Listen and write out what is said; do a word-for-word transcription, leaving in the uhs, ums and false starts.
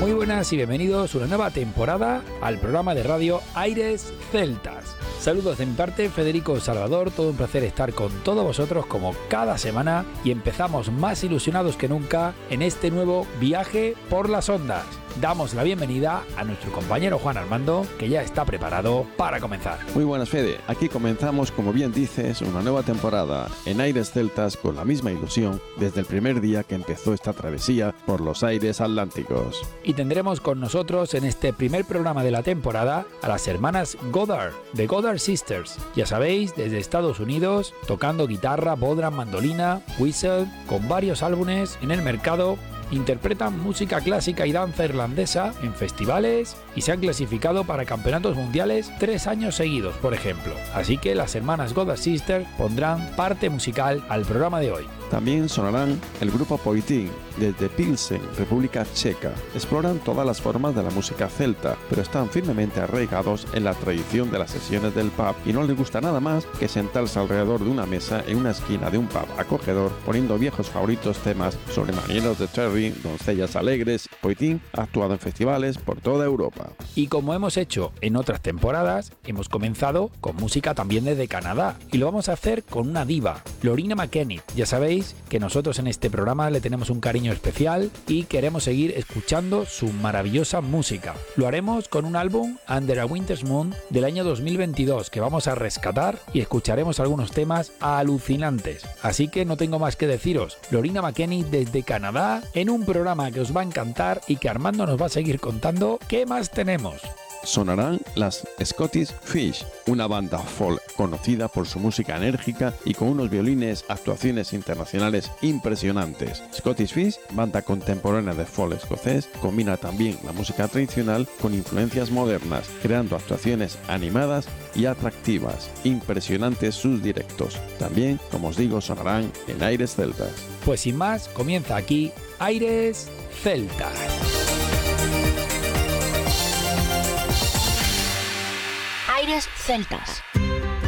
Muy buenas y bienvenidos a una nueva temporada al programa de radio Aires Celtas. Saludos de mi parte, Federico Salvador, todo un placer estar con todos vosotros como cada semana y empezamos más ilusionados que nunca en este nuevo viaje por las ondas. Damos la bienvenida a nuestro compañero Juan Armando, que ya está preparado para comenzar. Muy buenas, Fede. Aquí comenzamos, como bien dices, una nueva temporada en Aires Celtas con la misma ilusión desde el primer día que empezó esta travesía por los aires atlánticos. Y tendremos con nosotros en este primer programa de la temporada a las hermanas Goddard, de Goddard Sisters. Ya sabéis, desde Estados Unidos, tocando guitarra, bodhrán, mandolina, whistle, con varios álbumes en el mercado. Interpretan música clásica y danza irlandesa en festivales y se han clasificado para campeonatos mundiales tres años seguidos, por ejemplo. Así que las hermanas Goddard Sisters pondrán parte musical al programa de hoy. También sonarán el grupo Poitín, desde Pilsen, República Checa. Exploran todas las formas de la música celta, pero están firmemente arraigados en la tradición de las sesiones del pub y no les gusta nada más que sentarse alrededor de una mesa en una esquina de un pub acogedor, poniendo viejos favoritos temas sobre marineros de Terry, doncellas alegres. Poitín ha actuado en festivales por toda Europa. Y como hemos hecho en otras temporadas, hemos comenzado con música también desde Canadá y lo vamos a hacer con una diva, Loreena McKennitt. Ya sabéis que nosotros en este programa le tenemos un cariño especial y queremos seguir escuchando su maravillosa música. Lo haremos con un álbum, Under a Winter's Moon, del año dos mil veintidós, que vamos a rescatar y escucharemos algunos temas alucinantes. Así que no tengo más que deciros, Loreena McKennitt desde Canadá, en un programa que os va a encantar y que Armando nos va a seguir contando qué más tenemos. Sonarán las Scottish Fish, una banda folk conocida por su música enérgica y con unos violines, actuaciones internacionales impresionantes. Scottish Fish, banda contemporánea de folk escocés, combina también la música tradicional con influencias modernas, creando actuaciones animadas y atractivas. Impresionantes sus directos. También, como os digo, sonarán en Aires Celtas. Pues sin más, comienza aquí Aires Celtas. Aires Celtas.